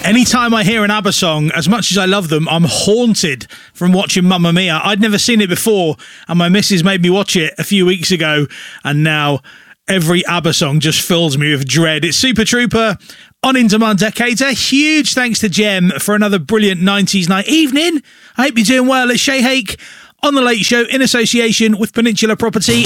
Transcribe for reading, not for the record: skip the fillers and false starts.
Anytime I hear an ABBA song, as much as I love them, I'm haunted from watching Mamma Mia. I'd never seen it before, and my missus made me watch it a few weeks ago, and now every ABBA song just fills me with dread. It's Super Trooper on Into My Decades. A huge thanks to Jem for another brilliant 90s night evening. I hope you're doing well. It's Shay Hake on The Late Show in association with Peninsula Property.